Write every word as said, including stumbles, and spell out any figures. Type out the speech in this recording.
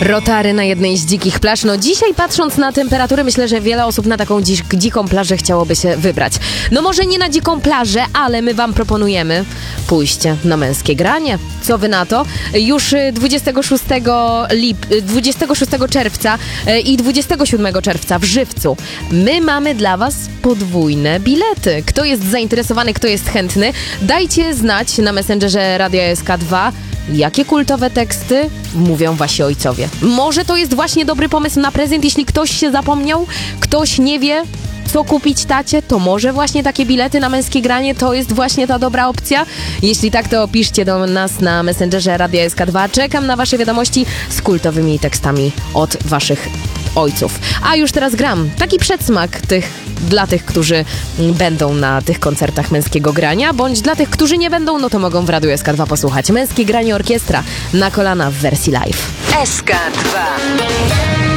Rotary na jednej z dzikich plaż. No dzisiaj, patrząc na temperatury, myślę, że wiele osób na taką dzi- dziką plażę chciałoby się wybrać. No może nie na dziką plażę, ale my wam proponujemy pójście na męskie granie. Co wy na to? Już dwudziestego szóstego, lip- dwudziestego szóstego czerwca i dwudziestego siódmego czerwca w Żywcu my mamy dla was podwójne bilety. Kto jest zainteresowany, kto jest chętny, dajcie znać na Messengerze Radia S K dwa, jakie kultowe teksty mówią wasi ojcowie. Może to jest właśnie dobry pomysł na prezent, jeśli ktoś się zapomniał, ktoś nie wie, co kupić tacie, to może właśnie takie bilety na męskie granie to jest właśnie ta dobra opcja? Jeśli tak, to piszcie do nas na Messengerze Radia S K dwa. Czekam na wasze wiadomości z kultowymi tekstami od waszych ojców. A już teraz gram taki przedsmak tych dla tych, którzy będą na tych koncertach męskiego grania, bądź dla tych, którzy nie będą, no to mogą w Radiu S K dwa posłuchać. Męskie granie orkiestra na kolana w wersji live. S K dwa.